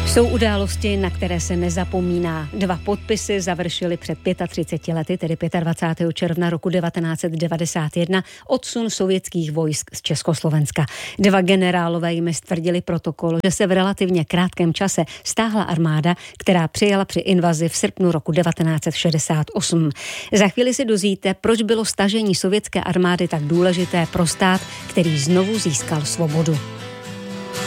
Jsou události, na které se nezapomíná. 2 podpisy završily před 35 lety, tedy 25. června roku 1991, odsun sovětských vojsk z Československa. 2 generálové jim stvrdili protokol, že se v relativně krátkém čase stáhla armáda, která přijela při invazi v srpnu roku 1968. Za chvíli si dozvíte, proč bylo stažení sovětské armády tak důležité pro stát, který znovu získal svobodu.